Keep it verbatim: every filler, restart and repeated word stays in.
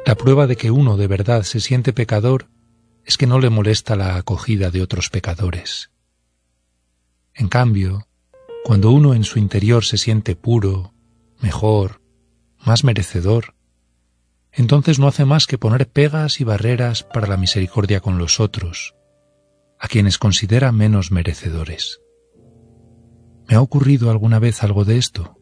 La prueba de que uno de verdad se siente pecador es que no le molesta la acogida de otros pecadores. En cambio, cuando uno en su interior se siente puro, mejor, más merecedor, entonces no hace más que poner pegas y barreras para la misericordia con los otros, a quienes considera menos merecedores. ¿Me ha ocurrido alguna vez algo de esto?